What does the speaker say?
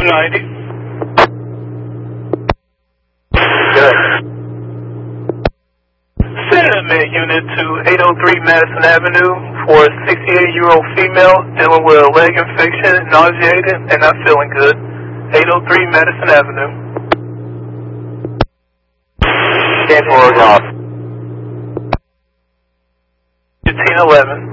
90. Good. Send a med unit to 803 Madison Avenue for a 68-year-old female dealing with a leg infection, nauseated, and not feeling good. 803 Madison Avenue. 10-4 off. 1511.